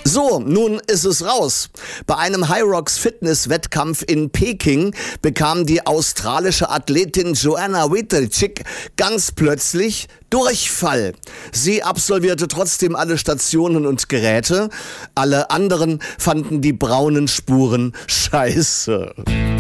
So, nun ist es raus. Bei einem Hyrox Fitness Wettkampf in Peking bekam die australische Athletin Joanna Wedricek ganz plötzlich Durchfall. Sie absolvierte trotzdem alle Stationen und Geräte. Alle anderen fanden die braunen Spuren scheiße.